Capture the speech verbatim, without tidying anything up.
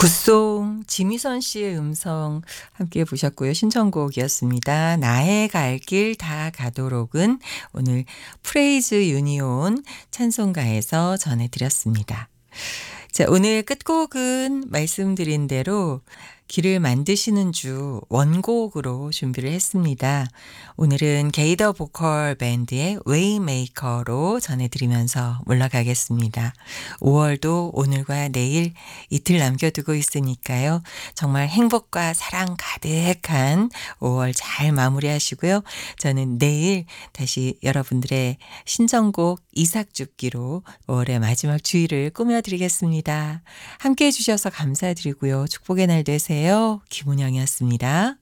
굿송 지미선 씨의 음성 함께 보셨고요. 신청곡이었습니다. 나의 갈 길 다 가도록은 오늘 프레이즈 유니온 찬송가에서 전해드렸습니다. 자, 오늘 끝곡은 말씀드린 대로 길을 만드시는 주 원곡으로 준비를 했습니다. 오늘은 게이더 보컬 밴드의 웨이메이커로 전해드리면서 올라가겠습니다. 오월도 오늘과 내일 이틀 남겨두고 있으니까요. 정말 행복과 사랑 가득한 오월 잘 마무리하시고요. 저는 내일 다시 여러분들의 신청곡 이삭줍기로 오월의 마지막 주일을 꾸며드리겠습니다. 함께해 주셔서 감사드리고요. 축복의 날 되세요. 김은영이었습니다.